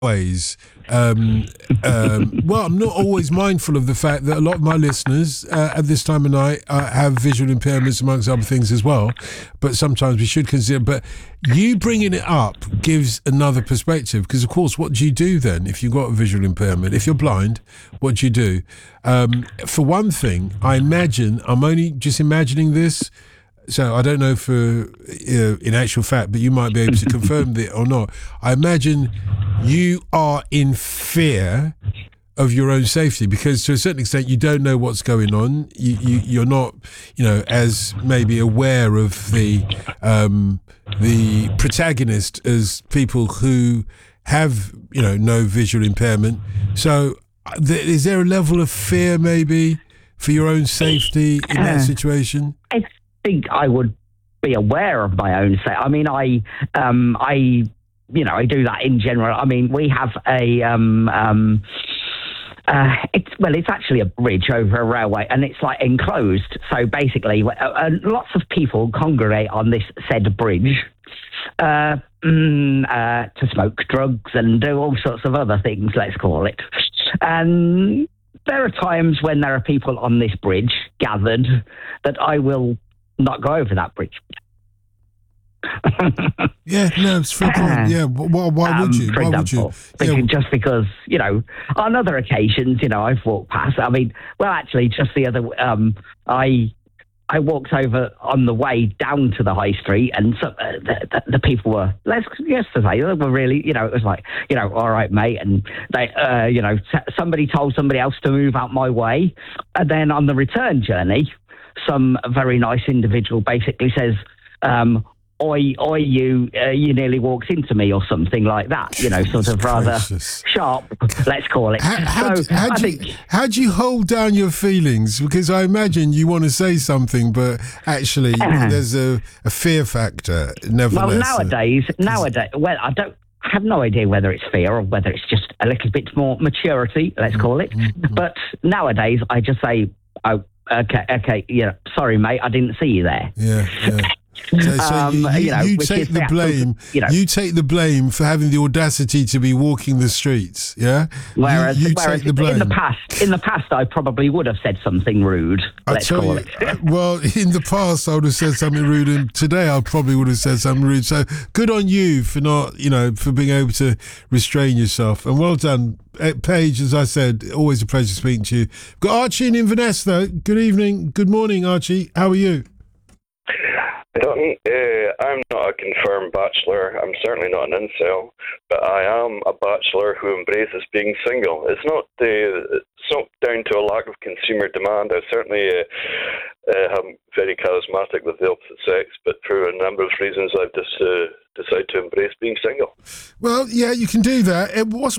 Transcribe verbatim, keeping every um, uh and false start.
ways. Um, um, well, I'm not always mindful of the fact that a lot of my listeners uh, at this time of night uh, have visual impairments, amongst other things as well. But sometimes we should consider. But you bringing it up gives another perspective, because, of course, what do you do then if you've got a visual impairment? If you're blind, what do you do? Um, for one thing, I imagine, I'm only just imagining this, so I don't know for uh, in actual fact, but you might be able to confirm that or not. I imagine you are in fear of your own safety, because to a certain extent you don't know what's going on. You, you you're not, you know, as maybe aware of the um, the protagonist as people who have, you know, no visual impairment. So th- is there a level of fear maybe for your own safety in that situation? I think I would be aware of my own safety. I mean, I, um, I, you know, I do that in general. I mean, we have a, um, um, uh, it's well, it's actually a bridge over a railway, and it's like enclosed. So basically, uh, uh, lots of people congregate on this said bridge uh, mm, uh, to smoke drugs and do all sorts of other things. Let's call it. And there are times when there are people on this bridge gathered that I will not go over that bridge. Yeah, no, it's fair point. Yeah, why, why would you? Um, for why example, would you? Yeah. just because, you know, on other occasions, you know, I've walked past. I mean, well, actually, just the other, um, I I walked over on the way down to the high street, and so, uh, the, the, the people were, let's just to say, they were really, you know, it was like, you know, all right, mate, and they, uh, you know, somebody told somebody else to move out my way, and then on the return journey, some very nice individual basically says, um, oi, oi, you, uh, you nearly walked into me, or something like that, you know, sort of rather gracious. Sharp, let's call it. How, how, so do, how, I do think, you, how do you hold down your feelings? Because I imagine you want to say something, but actually there's a, a fear factor, nevertheless. Well, nowadays, nowadays, well, I don't, I have no idea whether it's fear or whether it's just a little bit more maturity, let's call it. Mm-hmm. But nowadays, I just say, oh, okay, okay, yeah, sorry, mate, I didn't see you there. Yeah, yeah. So, so um, you, you, you, know, you take the blame. You, know, you take the blame for having the audacity to be walking the streets. Yeah. Whereas, you, you whereas take the blame. in the past, in the past, I probably would have said something rude. I let's tell call you, it. Well, in the past, I would have said something rude, and today I probably would have said something rude. So good on you for not, you know, for being able to restrain yourself, and well done, Paige. As I said, always a pleasure speaking to you. We've got Archie in Inverness, though. Good evening, good morning, Archie. How are you? Dutton, uh, I'm not a confirmed bachelor. I'm certainly not an incel, but I am a bachelor who embraces being single. It's not uh, it's not down to a lack of consumer demand. I certainly uh, uh, am very charismatic with the opposite sex, but for a number of reasons, I've just uh, decided to embrace being single. Well, yeah, you can do that. What's